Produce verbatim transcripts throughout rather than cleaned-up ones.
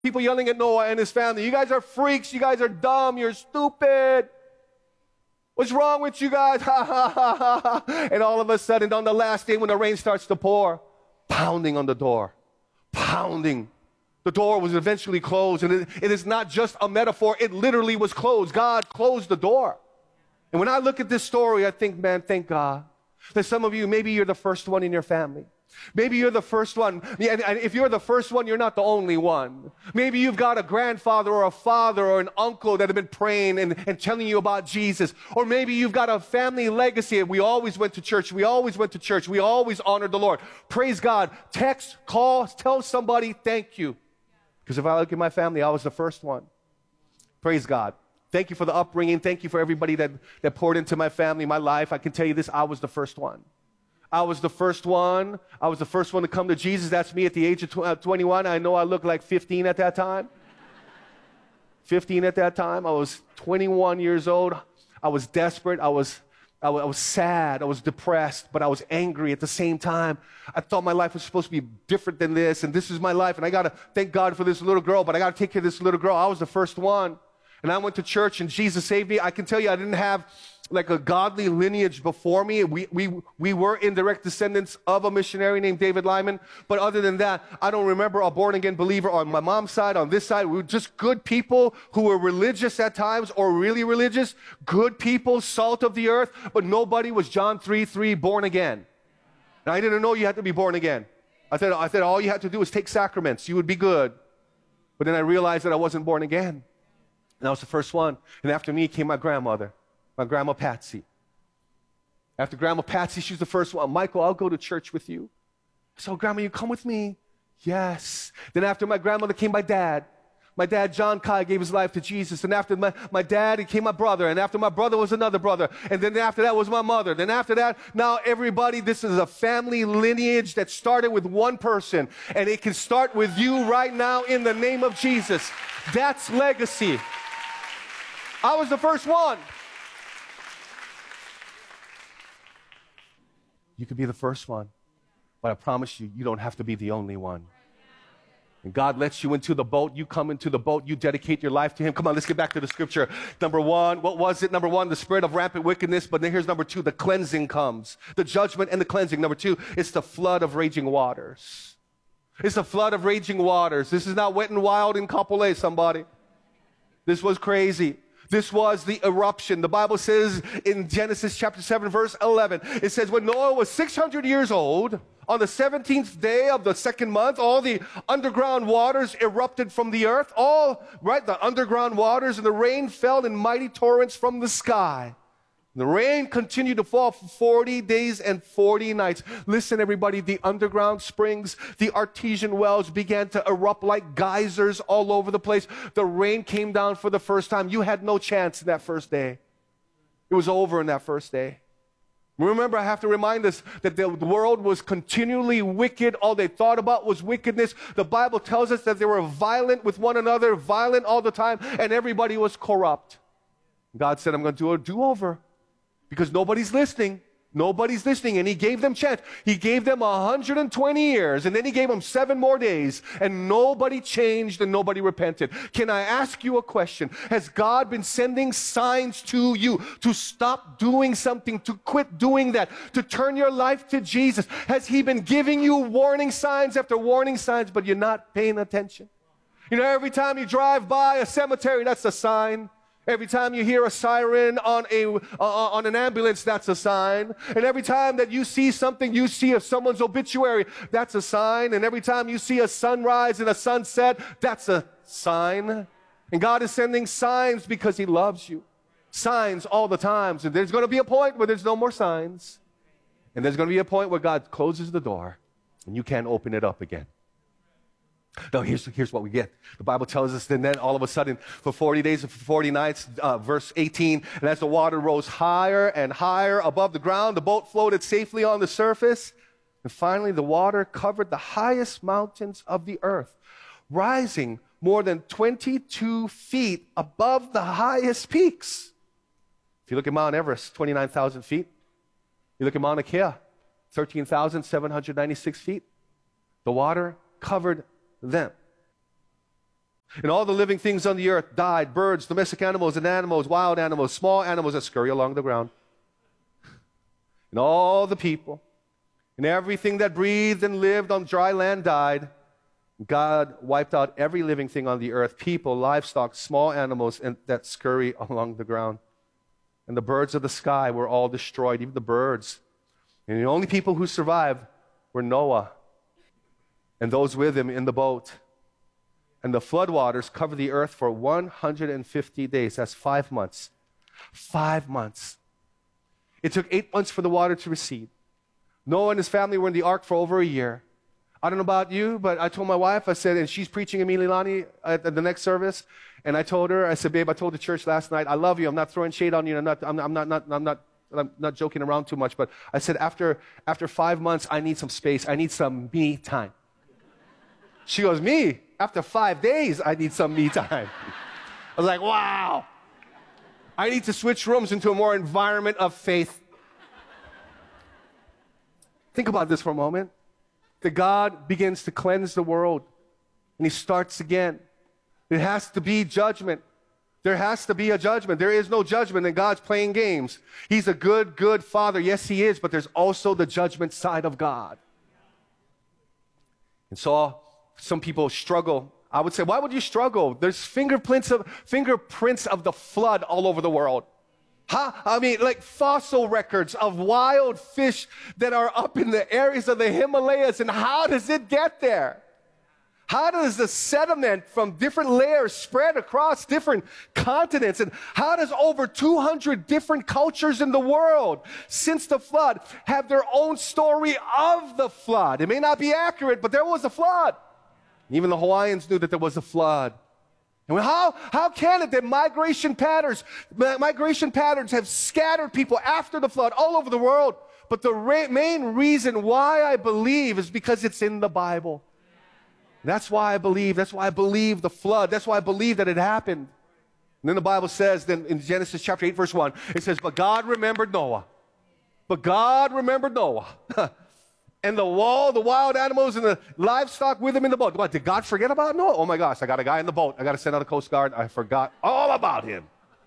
People yelling at Noah and his family, you guys are freaks, you guys are dumb, you're stupid. What's wrong with you guys? Ha, ha, ha, ha, ha. And all of a sudden, on the last day when the rain starts to pour, pounding on the door, pounding. The door was eventually closed, and it, it is not just a metaphor. It literally was closed. God closed the door. And when I look at this story, I think, man, thank God that some of you, maybe you're the first one in your family. Maybe you're the first one. And if you're the first one, you're not the only one. Maybe you've got a grandfather or a father or an uncle that have been praying and, and telling you about Jesus. Or maybe you've got a family legacy. We always went to church. We always went to church. We always honored the Lord. Praise God. Text, call, tell somebody thank you. Because if I look at my family, I was the first one. Praise God. Thank you for the upbringing. Thank you for everybody that, that poured into my family, my life. I can tell you this, I was the first one. I was the first one. I was the first one to come to Jesus. That's me at the age of tw- uh, twenty-one. I know I looked like fifteen at that time. fifteen at that time. I was twenty-one years old. I was desperate. I was, I was, I was sad. I was depressed, but I was angry at the same time. I thought my life was supposed to be different than this, and this is my life, and I got to thank God for this little girl, but I got to take care of this little girl. I was the first one. And I went to church, and Jesus saved me. I can tell you I didn't have like a godly lineage before me. We, we, we were indirect descendants of a missionary named David Lyman. But other than that, I don't remember a born-again believer on my mom's side, on this side. We were just good people who were religious at times or really religious. Good people, salt of the earth. But nobody was John three three born again. And I didn't know you had to be born again. I thought, I thought all you had to do was take sacraments. You would be good. But then I realized that I wasn't born again. And I was the first one. And after me came my grandmother, my grandma Patsy. After Grandma Patsy, she was the first one. Michael, I'll go to church with you. So, Grandma, you come with me? Yes. Then after my grandmother came my dad. My dad, John Kai, gave his life to Jesus. And after my, my dad, it came my brother. And after my brother was another brother. And then after that was my mother. Then after that, now everybody, this is a family lineage that started with one person. And it can start with you right now in the name of Jesus. That's legacy. I was the first one. You could be the first one, but I promise you, you don't have to be the only one. And God lets you into the boat. You come into the boat. You dedicate your life to Him. Come on, let's get back to the scripture. Number one, what was it? Number one, the spirit of rampant wickedness. But then here's number two, the cleansing comes. The judgment and the cleansing. Number two, it's the flood of raging waters. It's the flood of raging waters. This is not Wet and Wild in Kapolei, somebody. This was crazy. This was the eruption. The Bible says in Genesis chapter seven, verse eleven, it says, when Noah was six hundred years old, on the seventeenth day of the second month, all the underground waters erupted from the earth. All, right, the underground waters, and the rain fell in mighty torrents from the sky. The rain continued to fall for forty days and forty nights. Listen, everybody, the underground springs, the artesian wells began to erupt like geysers all over the place. The rain came down for the first time. You had no chance in that first day. It was over in that first day. Remember, I have to remind us that the world was continually wicked. All they thought about was wickedness. The Bible tells us that they were violent with one another, violent all the time, and everybody was corrupt. God said, I'm going to do a do-over. Because nobody's listening. Nobody's listening. And He gave them chance. He gave them one hundred twenty years. And then He gave them seven more days. And nobody changed and nobody repented. Can I ask you a question? Has God been sending signs to you to stop doing something, to quit doing that, to turn your life to Jesus? Has He been giving you warning signs after warning signs, but you're not paying attention? You know, every time you drive by a cemetery, that's a sign. Every time you hear a siren on a uh, on an ambulance, that's a sign. And every time that you see something, you see of someone's obituary, that's a sign. And every time you see a sunrise and a sunset, that's a sign. And God is sending signs because He loves you. Signs all the time. So there's going to be a point where there's no more signs. And there's going to be a point where God closes the door and you can't open it up again. No, here's, here's what we get. The Bible tells us, and then all of a sudden, for forty days and for forty nights, uh, verse eighteen, and as the water rose higher and higher above the ground, the boat floated safely on the surface. And finally, the water covered the highest mountains of the earth, rising more than twenty-two feet above the highest peaks. If you look at Mount Everest, twenty-nine thousand feet. You look at Mauna Kea, thirteen thousand seven hundred ninety-six feet. The water covered them. And all the living things on the earth died, birds, domestic animals, and animals, wild animals, small animals that scurry along the ground. And all the people and everything that breathed and lived on dry land died. God wiped out every living thing on the earth, people, livestock, small animals and, that scurry along the ground. And the birds of the sky were all destroyed, even the birds. And the only people who survived were Noah and those with him in the boat. And the floodwaters covered the earth for one hundred fifty days. That's five months. Five months. It took eight months for the water to recede. Noah and his family were in the ark for over a year. I don't know about you, but I told my wife, I said, and she's preaching in Mililani at the next service, and I told her, I said, babe, I told the church last night, I love you. I'm not throwing shade on you. I'm not, I'm, I'm not, not, I'm not, I'm not joking around too much, but I said, after, after five months, I need some space. I need some me time. She goes, me? After five days, I need some me time. I was like, wow. I need to switch rooms into a more environment of faith. Think about this for a moment. That God begins to cleanse the world, and he starts again. It has to be judgment. There has to be a judgment. There is no judgment, and God's playing games. He's a good, good father. Yes, he is, but there's also the judgment side of God. And so some people struggle. I would say, why would you struggle? There's fingerprints of, fingerprints of the flood all over the world. Huh? I mean, like fossil records of wild fish that are up in the areas of the Himalayas. And how does it get there? How does the sediment from different layers spread across different continents? And how does over two hundred different cultures in the world since the flood have their own story of the flood? It may not be accurate, but there was a flood. Even the Hawaiians knew that there was a flood. And how, how can it that migration patterns, migration patterns have scattered people after the flood all over the world? But the re- main reason why I believe is because it's in the Bible. That's why I believe. That's why I believe the flood. That's why I believe that it happened. And then the Bible says, then in Genesis chapter eight, verse one, it says, but God remembered Noah. But God remembered Noah. And the wall, the wild animals, and the livestock with him in the boat. What, did God forget about Noah? Oh my gosh, I got a guy in the boat. I got to send out a Coast Guard. I forgot all about him.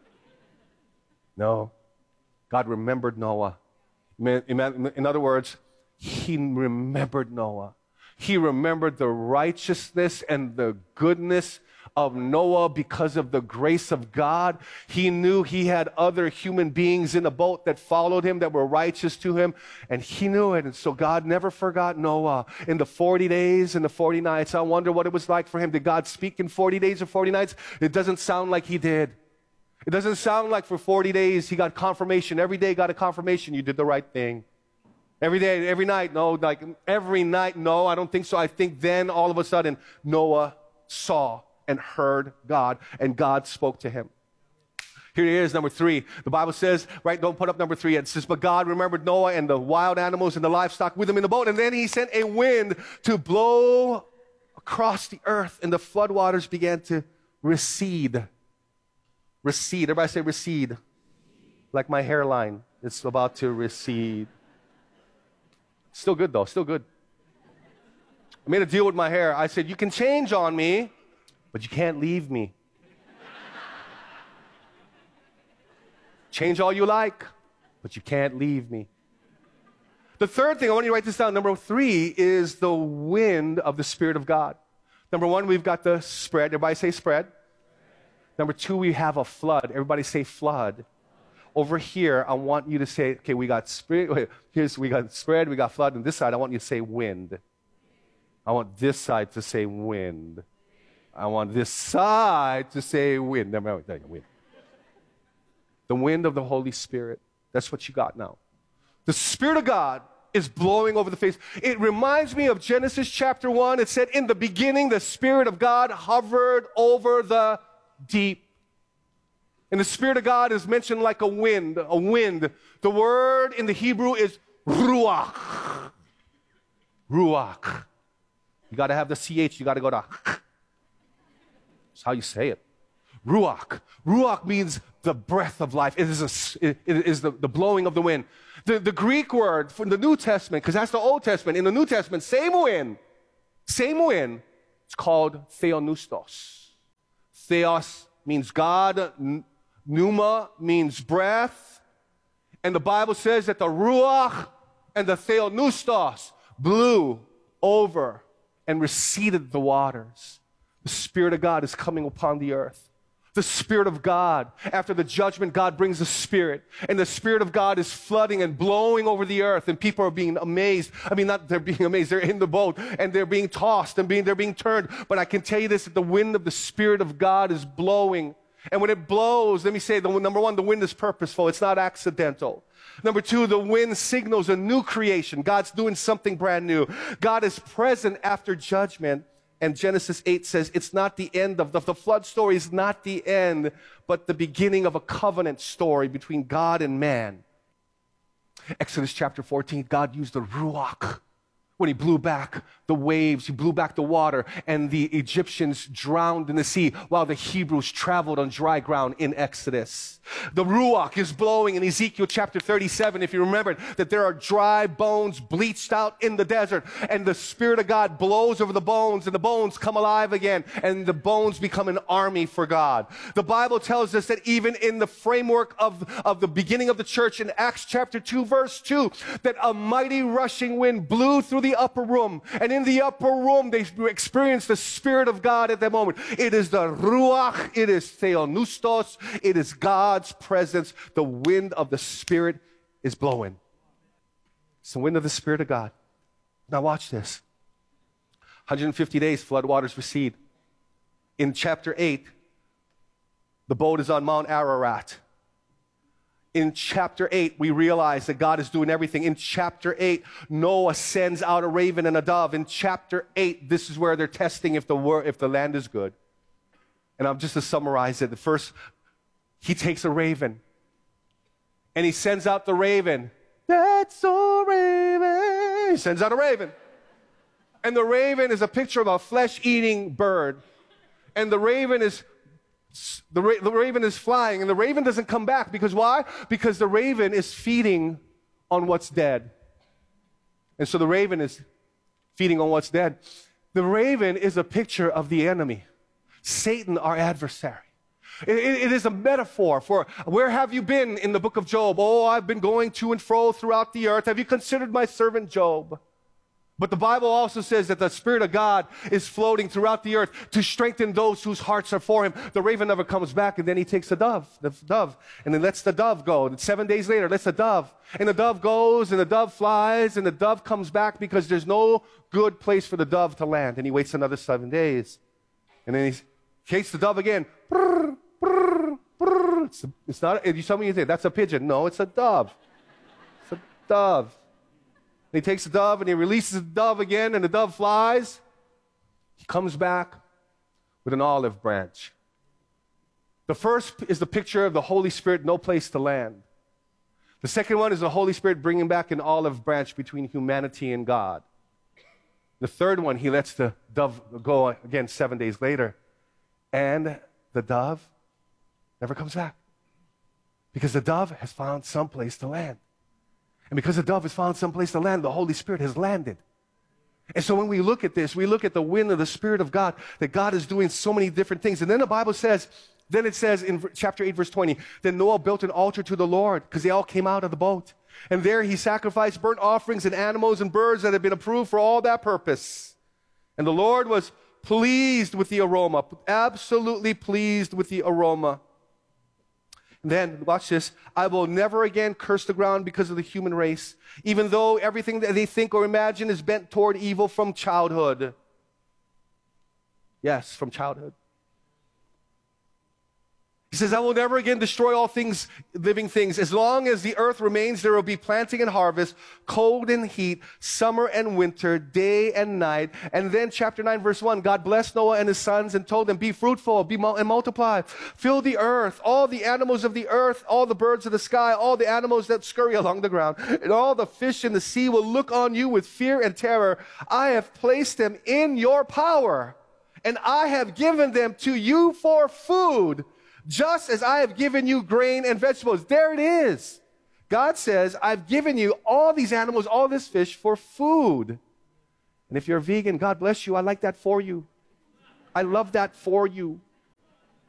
No. God remembered Noah. In other words, he remembered Noah. He remembered the righteousness and the goodness of Noah because of the grace of God. He knew he had other human beings in the boat that followed him, that were righteous to him, and he knew it. And so God never forgot Noah. In the forty days and the forty nights, I wonder what it was like for him. Did God speak in forty days or forty nights? It doesn't sound like he did. It doesn't sound like for forty days he got confirmation. Every day got a confirmation you did the right thing. Every day, every night, no, like every night, no, I don't think so. I think then all of a sudden Noah saw and heard God, and God spoke to him. Here it is, number three. The Bible says, right, don't put up number three. It says, but God remembered Noah and the wild animals and the livestock with him in the boat, and then he sent a wind to blow across the earth, and the floodwaters began to recede. Recede. Everybody say recede. Like my hairline. It's about to recede. Still good, though. Still good. I made a deal with my hair. I said, you can change on me, but you can't leave me. Change all you like, but you can't leave me. The third thing, I want you to write this down. Number three is the wind of the Spirit of God. Number one, we've got the spread. Everybody say spread. Number two, we have a flood. Everybody say flood. Over here, I want you to say, okay, we got spread. Here's, we got spread, we got flood. And this side, I want you to say wind. I want this side to say wind. I want this side to say wind. Never mind, wind. The wind of the Holy Spirit. That's what you got now. The Spirit of God is blowing over the face. It reminds me of Genesis chapter one. It said, in the beginning, the Spirit of God hovered over the deep. And the Spirit of God is mentioned like a wind, a wind. The word in the Hebrew is ruach. Ruach. You got to have the C H. You got to go to. That's how you say it. Ruach. Ruach means the breath of life. It is, a, it is the, the blowing of the wind. The, the Greek word from the New Testament, because that's the Old Testament. In the New Testament, same wind, same wind. It's called theopneustos. Theos means God. Pneuma means breath. And the Bible says that the Ruach and the Theopneustos blew over and receded the waters. The Spirit of God is coming upon the earth. The Spirit of God, after the judgment, God brings the Spirit. And the Spirit of God is flooding and blowing over the earth. And people are being amazed. I mean, not they're being amazed. They're in the boat and they're being tossed and being, they're being turned. But I can tell you this, that the wind of the Spirit of God is blowing. And when it blows, let me say, the, number one, the wind is purposeful. It's not accidental. Number two, the wind signals a new creation. God's doing something brand new. God is present after judgment. And Genesis eight says it's not the end of the, the flood story is not the end, but the beginning of a covenant story between God and man. Exodus chapter fourteen, God used the Ruach when he blew back the waves, he blew back the water, and the Egyptians drowned in the sea while the Hebrews traveled on dry ground in Exodus. The Ruach is blowing in Ezekiel chapter thirty-seven, if you remember that there are dry bones bleached out in the desert, and the Spirit of God blows over the bones, and the bones come alive again, and the bones become an army for God. The Bible tells us that even in the framework of, of the beginning of the church in Acts chapter two, verse two, that a mighty rushing wind blew through the upper room, and in the upper room they experienced the Spirit of God at that moment. It is the Ruach, it is Theopneustos, it is God's presence. The wind of the Spirit is blowing. It's the wind of the Spirit of God. Now watch this. one hundred fifty days, flood waters recede. In chapter eight, the boat is on Mount Ararat. In chapter eight, we realize that God is doing everything. In chapter eight, Noah sends out a raven and a dove. In chapter eight, this is where they're testing if the, wor- if the land is good. And I'm just to summarize it. The first, he takes a raven, and he sends out the raven. That's a raven. He sends out a raven. And the raven is a picture of a flesh-eating bird. And the raven is The, ra- the raven is flying, and the raven doesn't come back. Because why? Because the raven is feeding on what's dead. And so the raven is feeding on what's dead. The raven is a picture of the enemy, Satan, our adversary. It, it, it is a metaphor for where have you been in the book of Job? Oh, I've been going to and fro throughout the earth. Have you considered my servant Job? But the Bible also says that the Spirit of God is floating throughout the earth to strengthen those whose hearts are for him. The raven never comes back, and then he takes the dove, the dove, and then lets the dove go. And seven days later, lets the dove. And the dove goes, and the dove flies, and the dove comes back because there's no good place for the dove to land. And he waits another seven days. And then he takes the dove again. Brrr, brrr, brrr. It's, it's not, you tell me you think, that's a pigeon. No, it's a dove. It's a dove. He takes the dove and he releases the dove again, and the dove flies. He comes back with an olive branch. The first is the picture of the Holy Spirit, no place to land. The second one is the Holy Spirit bringing back an olive branch between humanity and God. The third one, he lets the dove go again seven days later. And the dove never comes back. Because the dove has found some place to land. And because the dove has found some place to land, the Holy Spirit has landed. And so when we look at this, we look at the wind of the Spirit of God, that God is doing so many different things. And then the Bible says, then it says in chapter eight, verse twenty, then Noah built an altar to the Lord because they all came out of the boat. And there he sacrificed burnt offerings and animals and birds that had been approved for all that purpose. And the Lord was pleased with the aroma, absolutely pleased with the aroma. Then, watch this, I will never again curse the ground because of the human race, even though everything that they think or imagine is bent toward evil from childhood. Yes, from childhood. He says, I will never again destroy all things, living things. As long as the earth remains, there will be planting and harvest, cold and heat, summer and winter, day and night. And then chapter nine, verse one, God blessed Noah and his sons and told them, be fruitful, be mul- and multiply. Fill the earth, all the animals of the earth, all the birds of the sky, all the animals that scurry along the ground, and all the fish in the sea will look on you with fear and terror. I have placed them in your power, and I have given them to you for food. Just as I have given you grain and vegetables. There it is. God says, I've given you all these animals, all this fish for food. And if you're a vegan, God bless you. I like that for you. I love that for you.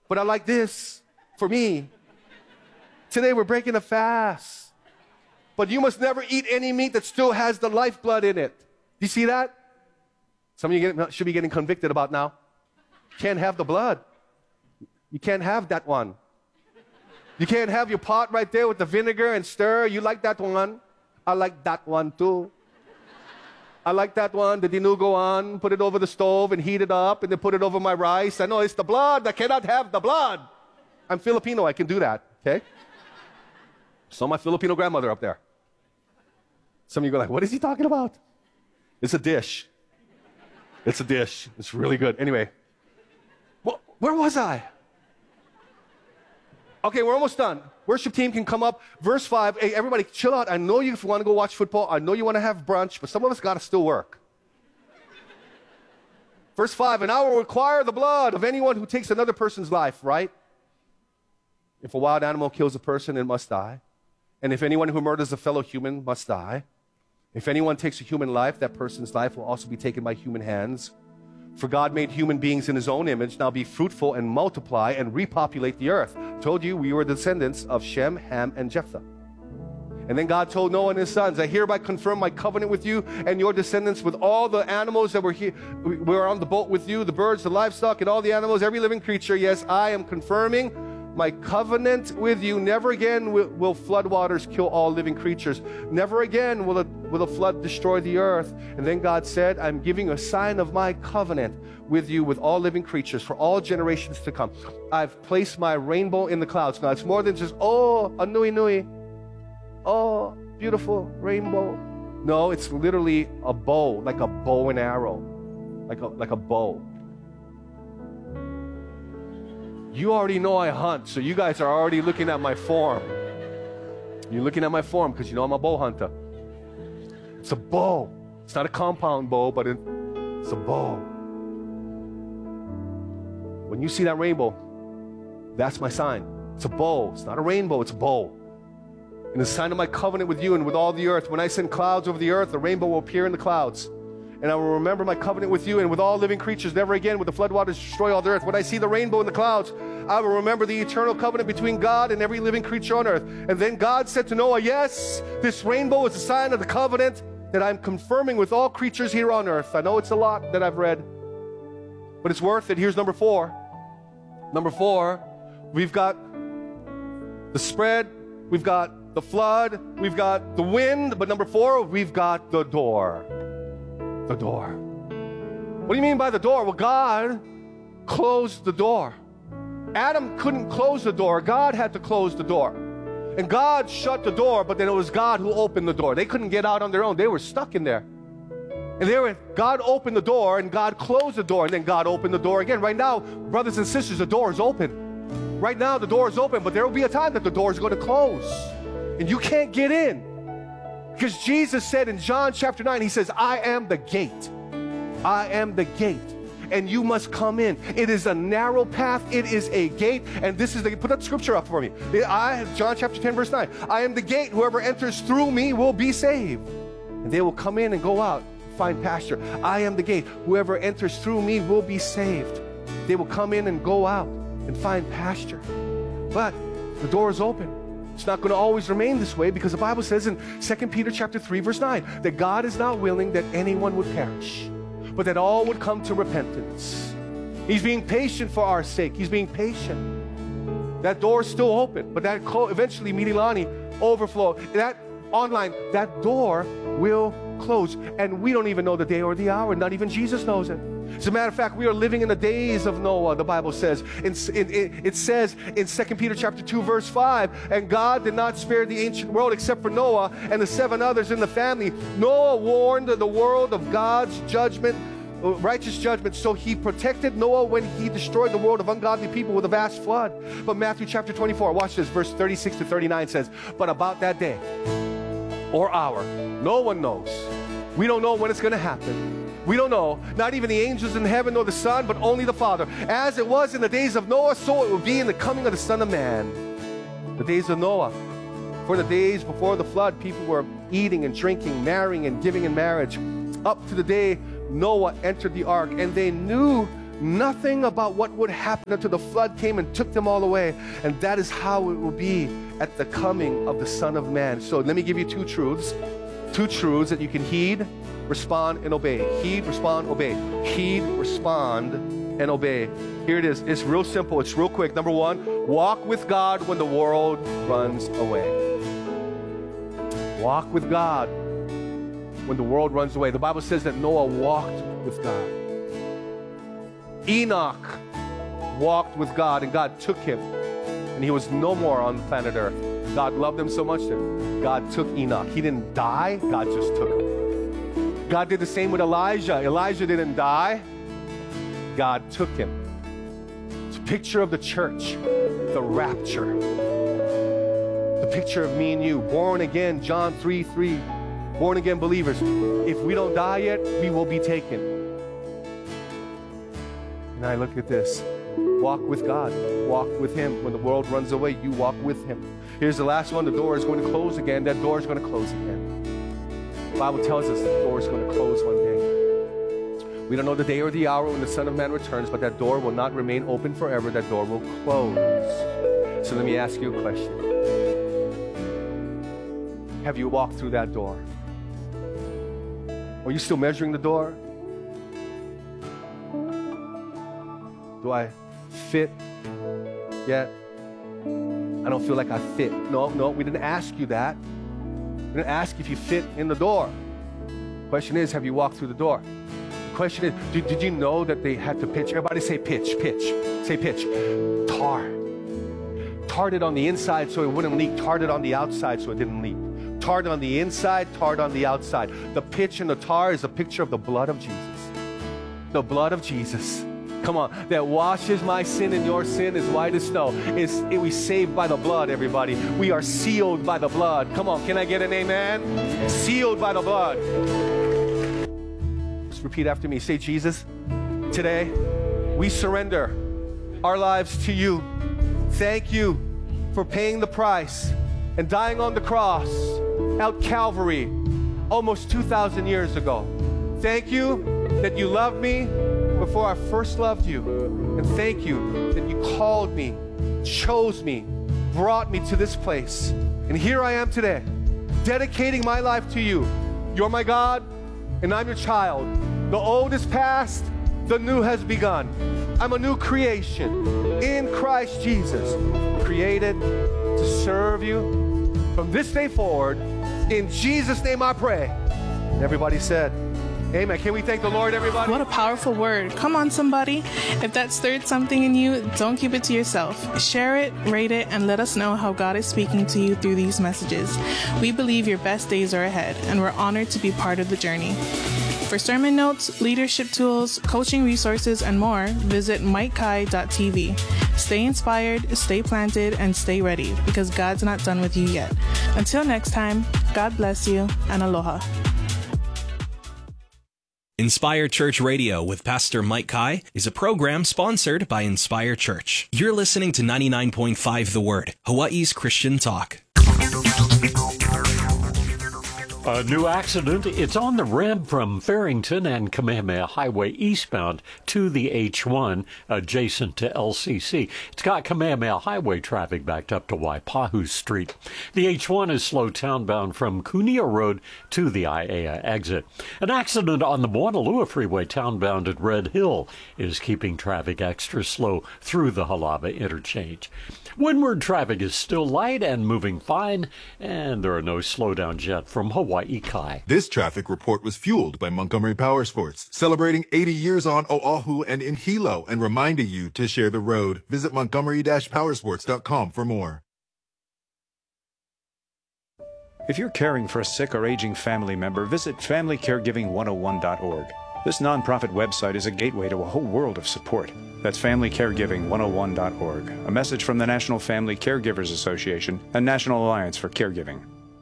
But I like this for me. Today we're breaking a fast. But you must never eat any meat that still has the lifeblood in it. Do you see that? Some of you get, should be getting convicted about now. Can't have the blood. You can't have that one. You can't have your pot right there with the vinegar and stir. You like that one? I like that one too. I like that one. The dinugo on, put it over the stove and heat it up and then put it over my rice. I know it's the blood. I cannot have the blood. I'm Filipino. I can do that, okay? So my Filipino grandmother up there. Some of you go like, what is he talking about? It's a dish. It's a dish. It's really good. Anyway, well, where was I? Okay, we're almost done. Worship team can come up. Verse five, hey, everybody chill out. I know you want to go watch football. I know you want to have brunch, but some of us got to still work. Verse five, and I will require the blood of anyone who takes another person's life, right? If a wild animal kills a person, it must die. And if anyone who murders a fellow human must die. If anyone takes a human life, that person's life will also be taken by human hands. For God made human beings in his own image. Now be fruitful and multiply and repopulate the earth. Told you we were descendants of Shem, Ham, and Japheth. And then God told Noah and his sons, I hereby confirm my covenant with you and your descendants with all the animals that were here, were on the boat with you, the birds, the livestock, and all the animals, every living creature. Yes, I am confirming my covenant with you. Never again will, will floodwaters kill all living creatures. Never again will a, will a flood destroy the earth. And then God said, I'm giving a sign of my covenant with you, with all living creatures, for all generations to come. I've placed my rainbow in the clouds. Now, it's more than just, oh, a nui nui. Oh, beautiful rainbow. No, it's literally a bow, like a bow and arrow. Like a, like a bow. You already know I hunt, so you guys are already looking at my form. You're looking at my form because you know I'm a bow hunter. It's a bow. It's not a compound bow, but it, it's a bow. When you see that rainbow, that's my sign. It's a bow. It's not a rainbow, it's a bow. And the sign of my covenant with you and with all the earth. When I send clouds over the earth, the rainbow will appear in the clouds. And I will remember my covenant with you and with all living creatures. Never again will the floodwaters destroy all the earth. When I see the rainbow in the clouds, I will remember the eternal covenant between God and every living creature on earth. And then God said to Noah, yes, this rainbow is a sign of the covenant that I'm confirming with all creatures here on earth. I know it's a lot that I've read, but it's worth it. Here's number four. Number four, we've got the spread, we've got the flood, we've got the wind, but number four, we've got the door. The door. What do you mean by the door? Well, God closed the door. Adam couldn't close the door. God had to close the door. And God shut the door, but then it was God who opened the door. They couldn't get out on their own. They were stuck in there. And they were, God opened the door, and God closed the door, and then God opened the door again. Right now, brothers and sisters, the door is open. Right now, the door is open, but there will be a time that the door is going to close. And you can't get in. Because Jesus said in John chapter nine, he says, I am the gate. I am the gate. And you must come in. It is a narrow path. It is a gate. And this is the, put that scripture up for me. I, John chapter ten, verse nine. I am the gate. Whoever enters through me will be saved. And they will come in and go out, find pasture. I am the gate. Whoever enters through me will be saved. They will come in and go out and find pasture. But the door is open. It's not going to always remain this way, because the Bible says in Second Peter chapter three, verse nine, that God is not willing that anyone would perish, but that all would come to repentance. He's being patient for our sake. He's being patient. That door is still open, but that eventually, Mililani, overflow, that online, that door will close. And we don't even know the day or the hour. Not even Jesus knows it. As a matter of fact, we are living in the days of Noah, the Bible says. In, in, in, it says in Second Peter chapter two, verse five, and God did not spare the ancient world except for Noah and the seven others in the family. Noah warned the world of God's judgment, righteous judgment, so he protected Noah when he destroyed the world of ungodly people with a vast flood. But Matthew chapter twenty-four, watch this, verse thirty-six to thirty-nine says, but about that day or hour, no one knows. We don't know when it's going to happen. We don't know, not even the angels in heaven nor the Son, but only the Father. As it was in the days of Noah, so it will be in the coming of the Son of Man. The days of Noah. For the days before the flood, people were eating and drinking, marrying and giving in marriage, up to the day Noah entered the ark, and they knew nothing about what would happen until the flood came and took them all away. And that is how it will be at the coming of the Son of Man. So let me give you two truths. Two truths that you can heed, respond, and obey. Heed, respond, obey. Heed, respond, and obey. Here it is. It's real simple. It's real quick. Number one, walk with God when the world runs away. Walk with God when the world runs away. The Bible says that Noah walked with God. Enoch walked with God, and God took him, and he was no more on planet Earth. God loved him so much that God took Enoch. He didn't die, God just took him. God did the same with Elijah. Elijah didn't die, God took him. It's a picture of the church, the rapture. The picture of me and you, born again, John three three. Born again believers. If we don't die yet, we will be taken. And I look at this. Walk with God. Walk with Him. When the world runs away, you walk with Him. Here's the last one. The door is going to close again. That door is going to close again. The Bible tells us the door is going to close one day. We don't know the day or the hour when the Son of Man returns, but that door will not remain open forever. That door will close. So let me ask you a question. Have you walked through that door? Are you still measuring the door? Do I fit yet? I don't feel like I fit. No, no, we didn't ask you that. We didn't ask if you fit in the door. The question is, have you walked through the door? The question is, did, did you know that they had to pitch? Everybody say pitch, pitch. Say pitch. Tar. Tarred it on the inside so it wouldn't leak. Tarred it on the outside so it didn't leak. Tarred on the inside, tarred on the outside. The pitch and the tar is a picture of the blood of Jesus. The blood of Jesus. Come on, that washes my sin and your sin as white as snow. It's, it, we saved by the blood, everybody. We are sealed by the blood. Come on, can I get an amen? Sealed by the blood. Just repeat after me. Say, Jesus, today we surrender our lives to you. Thank you for paying the price and dying on the cross out Calvary almost two thousand years ago. Thank you that you loved me before I first loved you. And thank you that you called me, chose me, brought me to this place. And here I am today, dedicating my life to you. You're my God, and I'm your child. The old is past, the new has begun. I'm a new creation in Christ Jesus, created to serve you from this day forward. In Jesus' name I pray. And everybody said, amen. Can we thank the Lord, everybody? What a powerful word. Come on, somebody. If that stirred something in you, don't keep it to yourself. Share it, rate it, and let us know how God is speaking to you through these messages. We believe your best days are ahead, and we're honored to be part of the journey. For sermon notes, leadership tools, coaching resources, and more, visit mike kai dot t v. Stay inspired, stay planted, and stay ready, because God's not done with you yet. Until next time, God bless you, and aloha. Inspire Church Radio with Pastor Mike Kai is a program sponsored by Inspire Church. You're listening to ninety-nine point five The Word, Hawaii's Christian talk. A new accident. It's on the ramp from Farrington and Kamehameha Highway eastbound to the H one adjacent to L C C. It's got Kamehameha Highway traffic backed up to Waipahu Street. The H one is slow townbound from Kunia Road to the Aiea exit. An accident on the Moanalua Freeway townbound at Red Hill is keeping traffic extra slow through the Halava interchange. Windward traffic is still light and moving fine, and there are no slowdowns yet from Hawaii Kai. This traffic report was fueled by Montgomery Power Sports, celebrating eighty years on Oahu and in Hilo, and reminding you to share the road. Visit montgomery dash powersports dot com for more. If you're caring for a sick or aging family member, visit family caregiving one oh one dot org. This nonprofit website is a gateway to a whole world of support. That's family caregiving one oh one dot org. A message from the National Family Caregivers Association and National Alliance for Caregiving.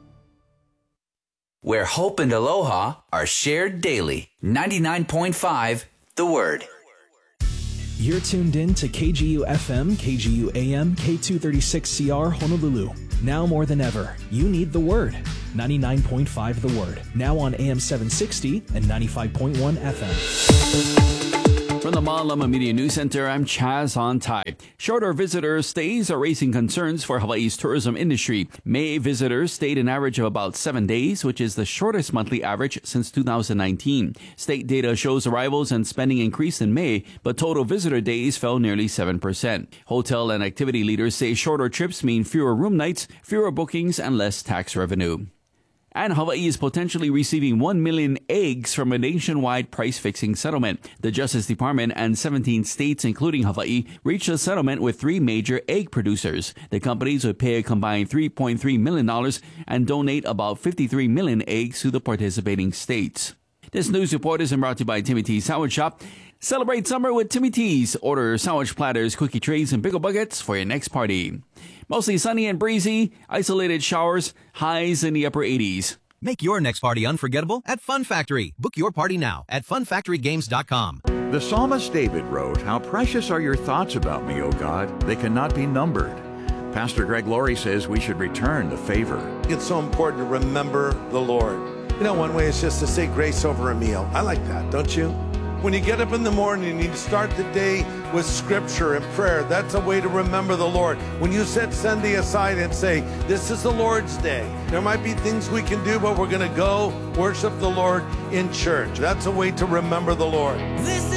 Where hope and aloha are shared daily. ninety-nine point five The Word. You're tuned in to K G U F M, K G U A M, K two thirty-six C R Honolulu. Now more than ever, you need the Word. ninety-nine point five The Word. Now on A M seven sixty and ninety-five point one F M. From the Maalama Media News Center, I'm Chaz on Tai. Shorter visitor stays are raising concerns for Hawaii's tourism industry. May visitors stayed an average of about seven days, which is the shortest monthly average since two thousand nineteen. State data shows arrivals and spending increased in May, but total visitor days fell nearly seven percent. Hotel and activity leaders say shorter trips mean fewer room nights, fewer bookings, and less tax revenue. And Hawaii is potentially receiving one million eggs from a nationwide price-fixing settlement. The Justice Department and seventeen states, including Hawaii, reached a settlement with three major egg producers. The companies would pay a combined three point three million dollars and donate about fifty-three million eggs to the participating states. This news report is brought to you by Timmy T's Sandwich Shop. Celebrate summer with Timmy T's. Order sandwich platters, cookie trays, and pickle buckets for your next party. Mostly sunny and breezy, isolated showers, highs in the upper eighties. Make your next party unforgettable at Fun Factory. Book your party now at fun factory games dot com. The psalmist David wrote, "How precious are your thoughts about me, O God. They cannot be numbered." Pastor Greg Laurie says we should return the favor. It's so important to remember the Lord. You know, one way is just to say grace over a meal. I like that, don't you? When you get up in the morning and you start the day with scripture and prayer, that's a way to remember the Lord. When you set Sunday aside and say, this is the Lord's day, there might be things we can do, but we're going to go worship the Lord in church. That's a way to remember the Lord. This